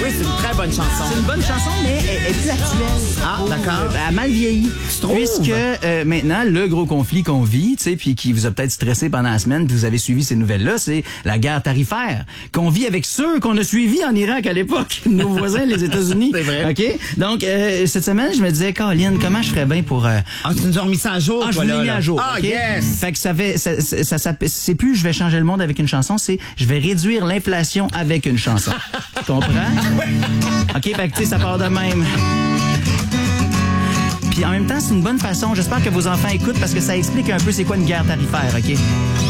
c'est une très bonne chanson. C'est une bonne chanson, mais elle est plus actuelle. Ah, d'accord. Elle a mal vieilli. Puisque maintenant, le gros conflit qu'on vit, tu sais, puis qui vous a peut-être stressé pendant la semaine, puis vous avez suivi ces nouvelles-là, c'est la guerre tarifaire qu'on vit avec ceux qu'on a suivis en Irak à l'époque, nos voisins, les États-Unis. C'est vrai. OK? Donc, cette semaine, je me disais, Caroline, comment je ferais bien pour... Tu nous as remis ça à jour, je toi, vous l'ai mis là. à jour. Ah, OK? yes! Fait que c'est plus je vais changer le monde avec une chanson, c'est je vais réduire l'inflation avec une chanson. Tu comprends? OK, fait que tu sais, ça part de même. Puis en même temps, c'est une bonne façon. J'espère que vos enfants écoutent parce que ça explique un peu c'est quoi une guerre tarifaire, OK?